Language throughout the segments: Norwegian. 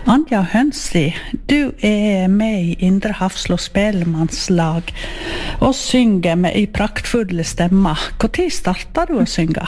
Anja Hønsli, du med I Indre Hafslo spellemannslag og synger med I praktfulle stemmer. Hvor tid startet du å synge?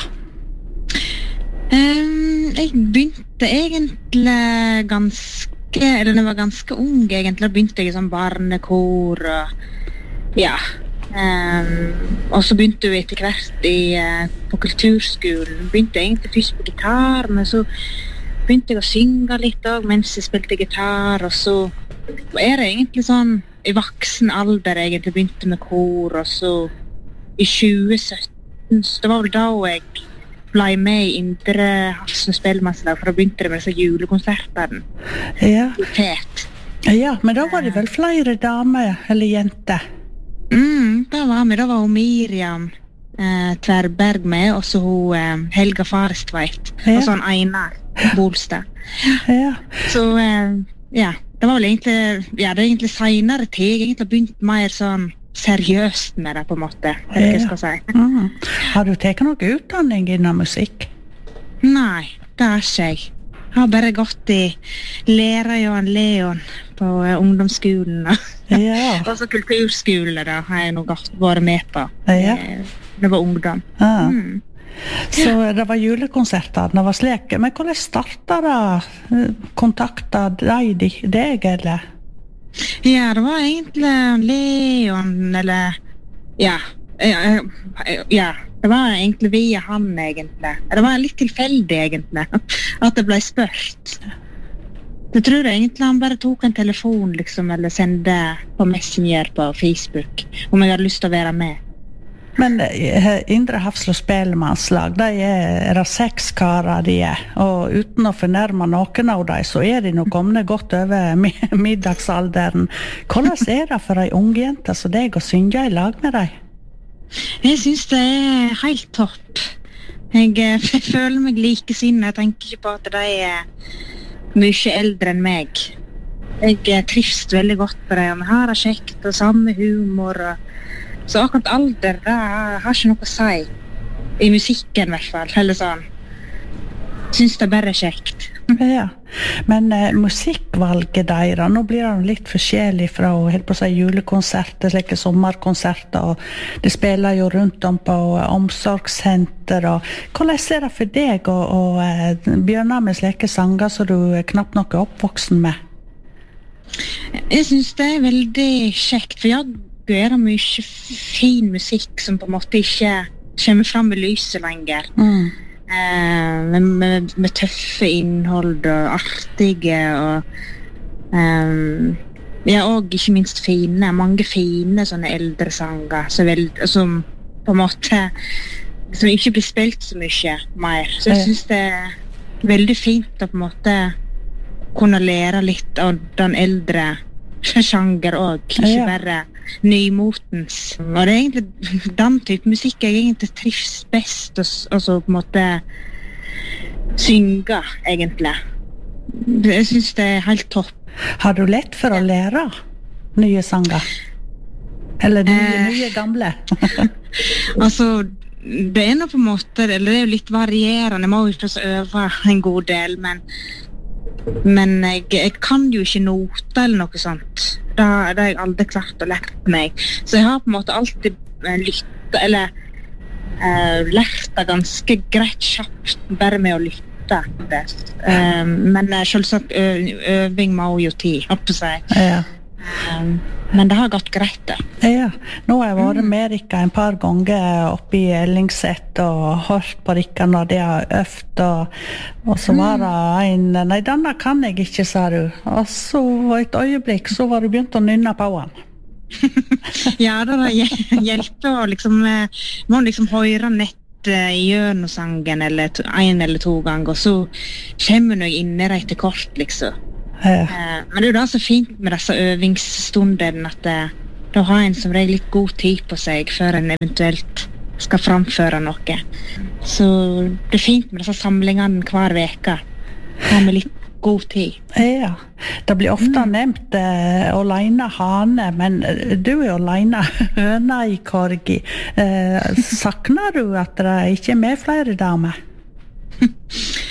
Jeg begynte egentlig når jeg var ganske ung egentlig, begynte jeg I sånn barnekor og ja. Og så begynte jeg etter hvert på kulturskolen. Begynte egentlig først på gitar, men så begynte jeg å synge litt også, mens jeg spilte gitar, og så det egentlig sånn I voksen alder egentlig begynte med kor, og så I 2017, så det var vel da jeg ble med I Indre Hafslo spellemannslag, for da begynte det med disse julekonsertene. Ja. Fet. Ja, men da var det vel flere damer eller jenter? Da var hun Miriam Tverberg med, og så hun Helga Farestveit, og så han Einar Bolstad. Ja. Så ja, det var vel egentlig, det egentlig senere tid, jeg egentlig begynt mer sånn seriøst med det på en måte, jeg skal si. Har du tatt noe utdanning innen musikk? Nei, det har ikke jeg. Jeg har bare gått I lærer Johan Leon på ungdomsskolen, og så kulturskole da, har jeg nå vært med på. Det var ungdom. Så det var julekonserter, det var slik. Men hvordan startet det? Kontaktet deg, eller? Ja, det var egentlig Leon, eller ja, det var egentlig via han egentlig. Det var litt tilfeldig egentlig, at det ble spørt. Jeg tror egentlig han bare tok en telefon liksom, eller sendte på Messenger på Facebook, om jeg hadde lyst til å være med. Men Indre Hafslo spellemannslag, det det 6 karer de og uten å fornærme noen av dem, så de nå kommet godt over middagsalderen. Hvordan det for en ung jente som deg å synge I lag med deg? Jeg synes det helt topp. Jeg føler meg likesinnet. Jeg tenker ikke på at de mye eldre enn meg. Jeg trives veldig godt på det, og vi har det kjekt og samme humor, så akkurat alder, det har ikke noe å si. I musikken I hvert fall, eller sånn. Synes det bare kjekt. Ja, men musikkvalget deres, nå blir det litt forskjellig fra helt på å si julekonserter, slike sommerkonserter, og de spiller jo rundt om på omsorgssenter, og hvordan det for deg å begynne med slike sanger som du knapt nok oppvoksen med? Jeg synes det veldig kjekt, for jeg det mye fin musikk som på en måte ikke kommer frem med lyset lenger. Med tøffe innhold og artige og ikke minst fine, mange fine sånne eldre sanger som på en måte som ikke blir spilt så mye mer. Så jeg synes det veldig fint å på en måte kunne lære litt av den eldre sjanger også, ikke bare nymotens. Og det egentlig den type musikk jeg egentlig trives best og så på en måte synge egentlig. Jeg synes det helt topp. Har du lett for å lære nye sanger? Eller nye gamle? Altså, det noe på en måte, eller det jo litt varierende, jeg må jo ikke øve en god del, men jeg kan jo ikke noter eller noe sånt. Det har jeg aldri klart å lært meg. Så jeg har på en måte alltid lyttet, eller lært det ganske greit kjapt, bare med å lytte. Men selvsagt øving må jo tid, opp å si. Men det har gått greit det. Ja, nå har jeg vært med Rikka en par ganger oppe I Ellingset og hørt på Rikka når de har øvd, og så var det nei, denne kan jeg ikke, sa du. Og så et øyeblikk, så var du begynt å nynne på han. Ja, det hjelper å liksom, må liksom høre nett gjennom sangen eller 1 eller 2 ganger, og så kommer jeg inn I det etter kort, liksom. Men det jo da så fint med disse øvingsstundene at da har en som regel litt god tid på seg før en eventuelt skal framføre noe. Så det fint med disse samlingene hver veka. Ha med litt god tid. Ja, det blir ofte nevnt alene hane, men du alene høna I korgi. Sakner du at det ikke med flere damer?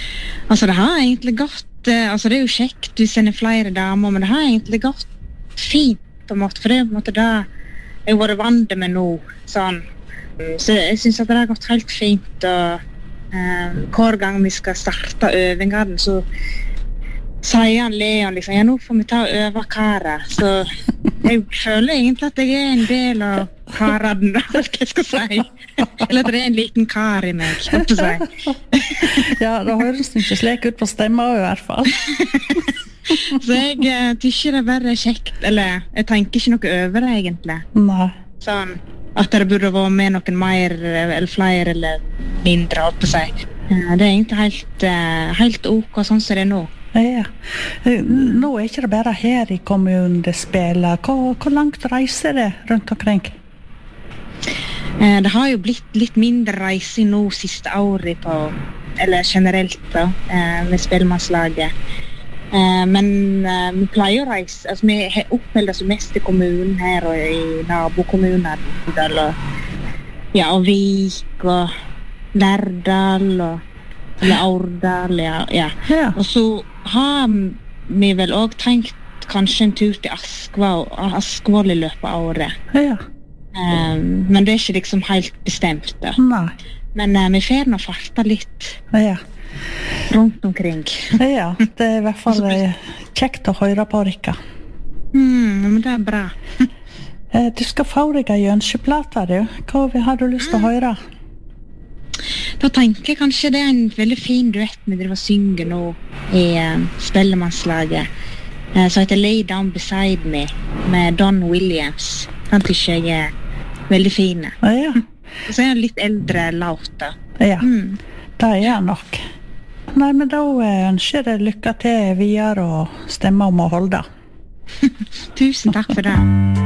Altså, det har egentlig gått, altså det er jo kjekt hvis en er flere damer, men det har egentlig gått fint på en måte, for det er på en måte det jeg har vært vant med nå, sånn. Så jeg synes at det har gått helt fint, og hver gang vi skal starte øvingene, så sier han Leon liksom, ja, nå får vi ta og øve karer, så jeg føler egentlig at jeg er en del av karaden, hva jeg skal si. Eller at det er en liten kar i meg, skal jeg si. Ja, det høres ikke slik ut på stemma i hvert fall. Så jeg tykker det er bare kjekt, eller jeg tenker ikke noe over det egentlig. Nei. Sånn, at det burde være med noen mer, eller flere, eller mindre, holdt på å si. Det er egentlig helt ok, sånn som det er nå. Ja. Nå er ikke det bare her i kommunen det spiller. Hvor langt reiser det rundt omkring? Det har jo blitt litt mindre reising nå siste året på, eller generelt da, med spellemannslaget. Men vi pleier å reise, altså vi oppholder oss mest i kommunen her og i nabokommuner, og Vik og Lærdal eller Aurdal, ja. Og så har vi vel også tenkt kanskje en tur til Askvoll i løpet av året. Ja. Men det er ikke liksom helt bestemt da. Nei. Men vi får nå farta litt rundt omkring. Ja, det er i hvert fall kjekt å høre på Rikka. Men det er bra. Du skal få deg en ønskeplate, du. Hva har du lyst til å høre? Da tenker jeg kanskje det er en veldig fin duett vi driver og synger nå i spellemannslaget, som heter Lay Down Beside Me med Don Williams. Den tykker jeg er veldig fine. Ja. Og så er han litt eldre låt da. Ja, det er han nok. Nei, men da ønsker jeg deg lykke til videre og stemme om å holde. Tusen takk for det.